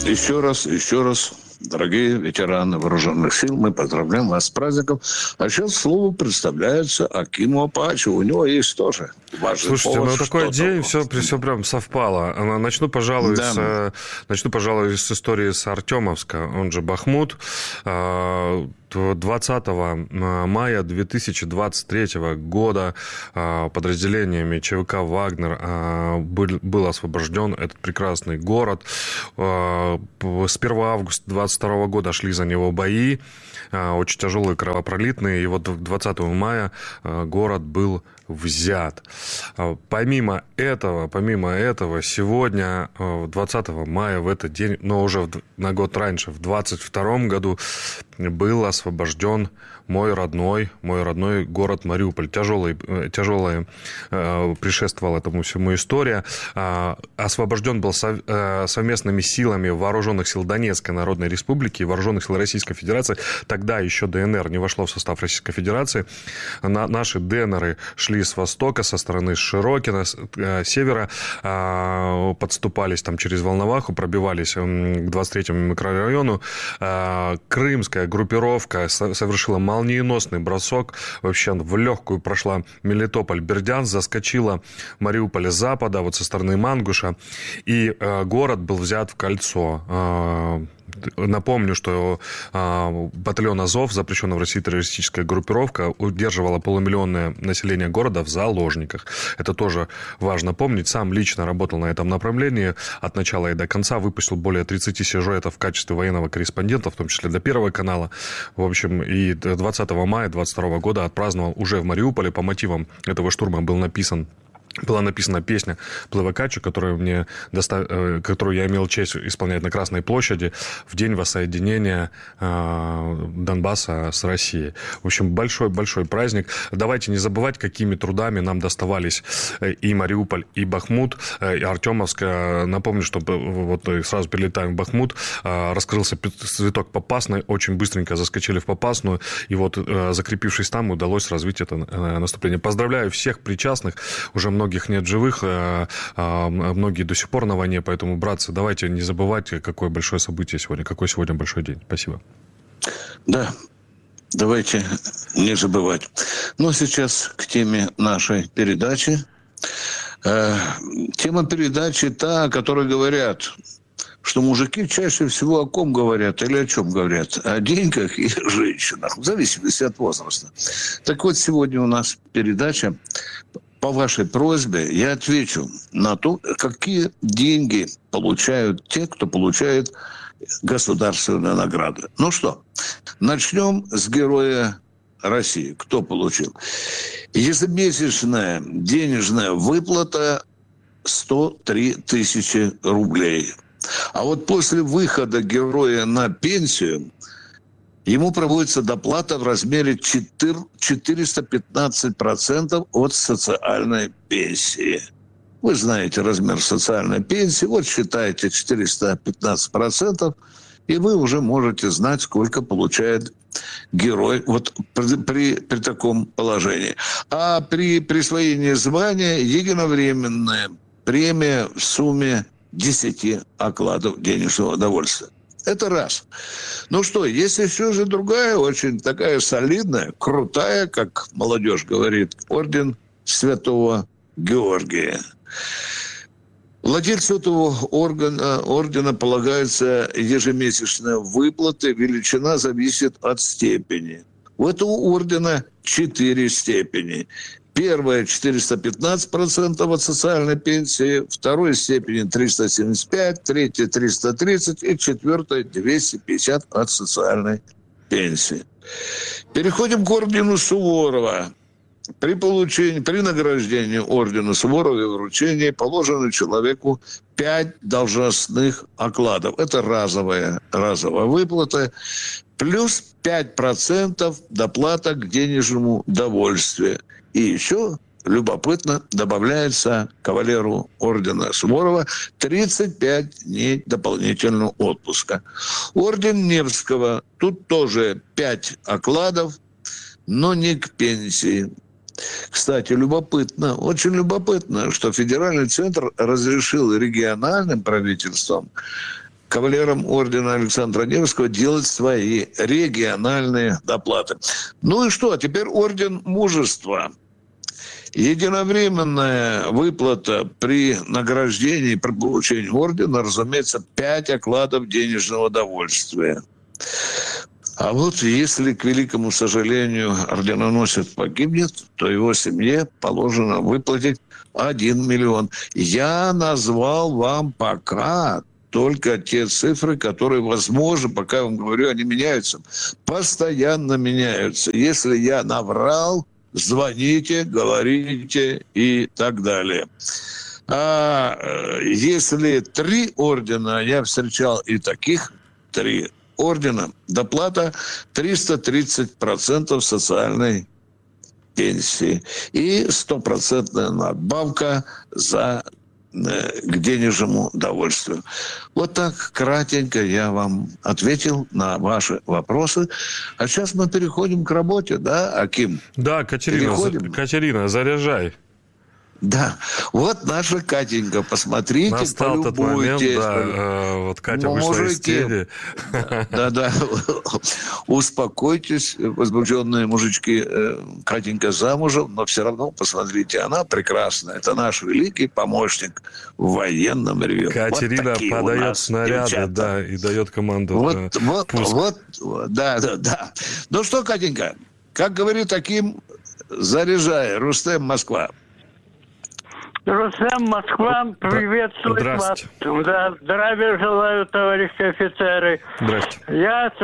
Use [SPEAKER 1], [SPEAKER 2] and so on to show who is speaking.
[SPEAKER 1] Еще раз, дорогие ветераны вооруженных сил, мы поздравляем вас с праздником. А сейчас слово представляется Акиму Апачу. У него есть тоже важный
[SPEAKER 2] Слушайте,
[SPEAKER 1] повод.
[SPEAKER 2] Такой день, все прям совпало. Начну, пожалуй, с истории с Артемовска, он же Бахмут. 20 мая 2023 года подразделениями ЧВК «Вагнер» был освобожден этот прекрасный город. С 1 августа 2022 года шли за него бои, очень тяжелые, кровопролитные, и вот 20 мая город был взят. Помимо этого, сегодня, 20 мая, в этот день, но уже на год раньше, в 2022 году, был освобожден мой родной город Мариуполь. Тяжелая предшествовала этому всему история. Освобожден был совместными силами Вооруженных сил Донецкой Народной Республики и Вооруженных сил Российской Федерации. Тогда еще ДНР не вошло в состав Российской Федерации. Наши ДНРы шли с востока, со стороны Широкина, с севера, подступались там через Волноваху, пробивались к 23-му микрорайону. Крымская группировка совершила молниеносный бросок, вообще в легкую прошла Мелитополь-Бердянск, заскочила Мариуполь с запада, вот со стороны Мангуша, и город был взят в кольцо. Напомню, что батальон «Азов», запрещенная в России террористическая группировка, удерживала полумиллионное население города в заложниках. Это тоже важно помнить. Сам лично работал на этом направлении от начала и до конца, выпустил более 30 сюжетов в качестве военного корреспондента, в том числе для Первого канала. В общем, и 20 мая 2022 года отпраздновал уже в Мариуполе. По мотивам этого штурма была написана песня «Плывакачу», которую я имел честь исполнять на Красной площади в день воссоединения Донбасса с Россией. В общем, большой праздник. Давайте не забывать, какими трудами нам доставались и Мариуполь, и Бахмут, и Артемовск. Напомню, что вот сразу перелетаем в Бахмут, раскрылся цветок Попасной, очень быстренько заскочили в Попасную, и вот, закрепившись там, удалось развить это наступление. Поздравляю всех причастных. Уже многих нет живых, многие до сих пор на войне, поэтому, братцы, давайте не забывать, какое большое событие сегодня, какой сегодня большой день. Спасибо.
[SPEAKER 1] Да, давайте не забывать. Но сейчас к теме нашей передачи. Тема передачи та, о которой говорят, что мужики чаще всего о ком говорят или о чем говорят? О деньгах и женщинах, в зависимости от возраста. Так вот, сегодня у нас передача. По вашей просьбе я отвечу на то, какие деньги получают те, кто получает государственные награды. Ну что, начнем с Героя России. Кто получил? Ежемесячная денежная выплата 103 тысячи рублей. А вот после выхода героя на пенсию ему проводится доплата в размере 415% от социальной пенсии. Вы знаете размер социальной пенсии. Вот считайте 415%, и вы уже можете знать, сколько получает герой вот при таком положении. А при присвоении звания единовременная премия в сумме 10 окладов денежного удовольствия. Это раз. Ну что, есть еще же другая, очень такая солидная, крутая, как молодежь говорит, орден Святого Георгия. Владельцу этого ордена полагается ежемесячная выплата, величина зависит от степени. У этого ордена 4 степени. Первая 415% от социальной пенсии, второй степени 375, третья 330 и четвертая 250 от социальной пенсии. Переходим к ордену Суворова. При награждении ордена Суворова и вручении положено человеку 5 должностных окладов. Это разовая выплата. Плюс 5% доплата к денежному довольствию. И еще, любопытно, добавляется кавалеру ордена Суворова 35 дней дополнительного отпуска. Орден Невского. Тут тоже 5 окладов, но не к пенсии. Кстати, любопытно, очень любопытно, что федеральный центр разрешил региональным правительствам кавалерам ордена Александра Невского делать свои региональные доплаты. Ну и что? Теперь орден мужества. Единовременная выплата при награждении, при получении ордена, разумеется, 5 окладов денежного довольствия. А вот если, к великому сожалению, орденоносец погибнет, то его семье положено выплатить 1 миллион. Я назвал вам пока только те цифры, которые, возможно, пока я вам говорю, они меняются. Постоянно меняются. Если я наврал, звоните, говорите и так далее. А если 3 ордена, я встречал и таких 3 ордена, доплата 330% социальной пенсии и 100% надбавка к денежному довольствию. Вот так кратенько я вам ответил на ваши вопросы. А сейчас мы переходим к работе, да, Аким?
[SPEAKER 2] Да, Катерина, заряжай.
[SPEAKER 1] Да, вот наша Катенька, посмотрите,
[SPEAKER 2] настал тот момент, да, вот Катя вышла из тени.
[SPEAKER 1] Да, успокойтесь, возбужденные мужички, Катенька замужем, но все равно, посмотрите, она прекрасна, это наш великий помощник в военном ревю.
[SPEAKER 2] Катерина вот подает снаряды, девчата. Да, и дает команду.
[SPEAKER 1] Да. Ну что, Катенька, как говорит Аким, заряжай, Рустем, Москва.
[SPEAKER 3] Рустем, Москва, приветствую вас. Да, здравия желаю, товарищи офицеры.
[SPEAKER 2] Здрасте.
[SPEAKER 3] Я